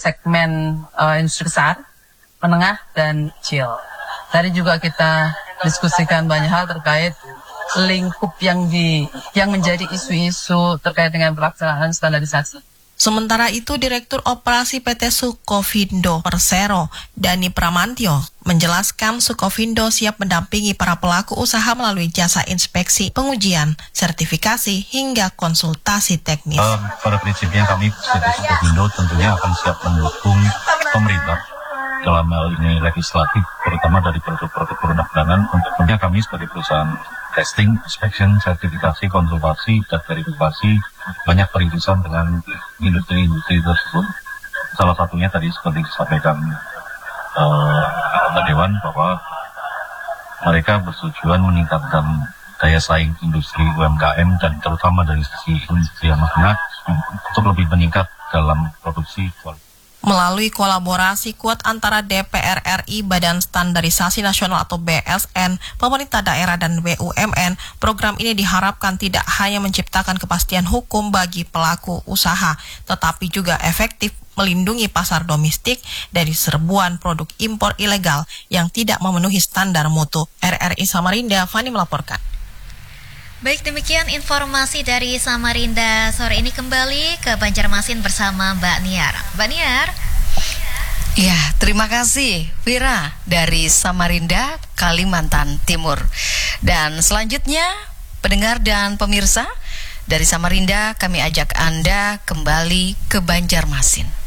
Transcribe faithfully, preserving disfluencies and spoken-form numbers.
segmen uh, industri besar, menengah, dan kecil. Tadi juga kita diskusikan banyak hal terkait lingkup yang di yang menjadi isu-isu terkait dengan pelaksanaan standarisasi. Sementara itu, Direktur Operasi P T Sukovindo Persero, Dani Pramantyo, menjelaskan Sukovindo siap mendampingi para pelaku usaha melalui jasa inspeksi, pengujian, sertifikasi, hingga konsultasi teknis. Uh, pada prinsipnya kami P T Sukovindo tentunya akan siap mendukung pemerintah dalam hal ini legislatif, terutama dari produk-produk perundangan. Tentunya kami sebagai perusahaan testing, inspection, sertifikasi, konsultasi, dan verifikasi banyak peririsan dengan industri-industri tersebut. Salah satunya tadi seperti disampaikan uh, Dewan bahwa mereka bertujuan meningkatkan daya saing industri U M K M dan terutama dari sisi industri yang menengah untuk lebih meningkat dalam produksi kualitas. Melalui kolaborasi kuat antara D P R R I, Badan Standarisasi Nasional atau B S N, pemerintah daerah dan B U M N, program ini diharapkan tidak hanya menciptakan kepastian hukum bagi pelaku usaha, tetapi juga efektif melindungi pasar domestik dari serbuan produk impor ilegal yang tidak memenuhi standar mutu. R R I Samarinda, Fani melaporkan. Baik, demikian informasi dari Samarinda. Sore ini kembali ke Banjarmasin bersama Mbak Niar. Mbak Niar. Ya, terima kasih Wira dari Samarinda, Kalimantan Timur. Dan selanjutnya, pendengar dan pemirsa, dari Samarinda kami ajak Anda kembali ke Banjarmasin.